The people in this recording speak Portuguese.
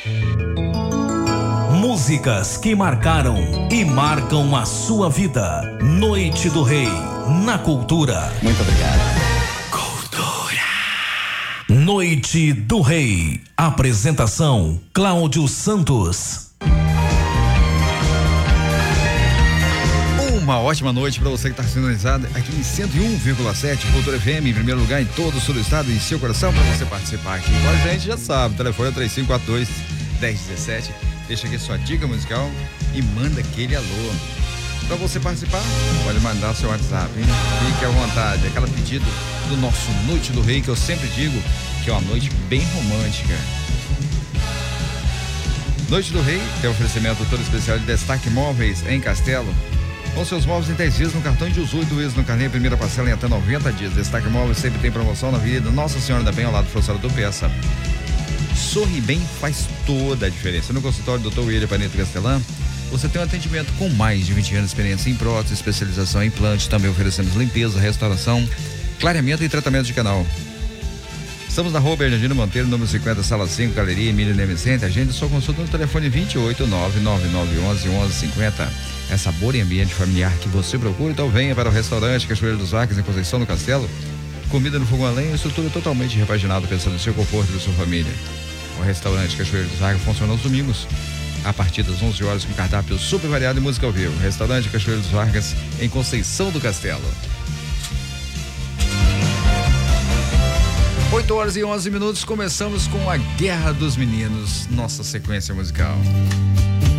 Músicas que marcaram e marcam a sua vida. Noite do Rei, na Cultura. Muito obrigado. Cultura. Noite do Rei. Apresentação: Cláudio Santos. Uma ótima noite para você que está sintonizado aqui em 101,7 Cultura FM, em primeiro lugar em todo o sul do estado, em seu coração. Para você participar aqui com a gente, já sabe, o telefone é 3542-1017. Deixa aqui sua dica musical e manda aquele alô. Para você participar, pode mandar seu WhatsApp, hein? Fique à vontade. Aquela pedido do nosso Noite do Rei, que eu sempre digo que é uma noite bem romântica. Noite do Rei tem oferecimento todo especial de Destaque Móveis em Castelo. Com seus móveis em 10 dias no cartão e 18 vezes no carnê, primeira parcela em até 90 dias. Destaque Móveis sempre tem promoção na Avenida Nossa Senhora da Penha, ao lado do Forçado do Peça. Sorri Bem faz toda a diferença. No consultório do Dr. William Paneto Castelã, você tem um atendimento com mais de 20 anos de experiência em prótese, especialização em implante. Também oferecemos limpeza, restauração, clareamento e tratamento de canal. Estamos na rua Bernardino Monteiro, número 50, sala 5, Galeria Emílio Neme Center. Agende sua consulta no telefone 28999111150. É sabor e ambiente familiar que você procura, então venha para o restaurante Cachoeiro dos Vacas, em Conceição do Castelo. Comida no fogão a lenha, estrutura totalmente repaginada, pensando no seu conforto e da sua família. O restaurante Cachoeiro dos Vacas funciona aos domingos, a partir das 11 horas, com cardápio super variado e música ao vivo. Restaurante Cachoeiro dos Vargas, em Conceição do Castelo. 8h11, começamos com a Guerra dos Meninos, nossa sequência musical.